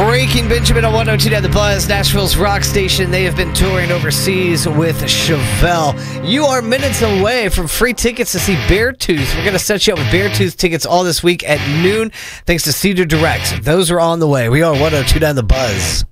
Breaking Benjamin on 102 The Buzz, Nashville's rock station. They have been touring overseas with Chevelle. You are minutes away from free tickets to see Beartooth. We're going to set you up with Beartooth tickets all this week at noon, thanks to Cedar Direct. Those are on the way. We are 102 The Buzz.